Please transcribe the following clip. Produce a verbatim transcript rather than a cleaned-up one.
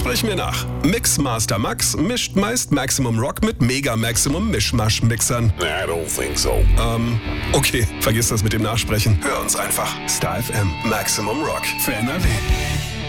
Sprich mir nach. Mixmaster Max mischt meist Maximum Rock mit Mega Maximum Mischmasch-Mixern. I don't think so. Ähm, okay, vergiss das mit dem Nachsprechen. Hör uns einfach. Star F M, Maximum Rock für N R W.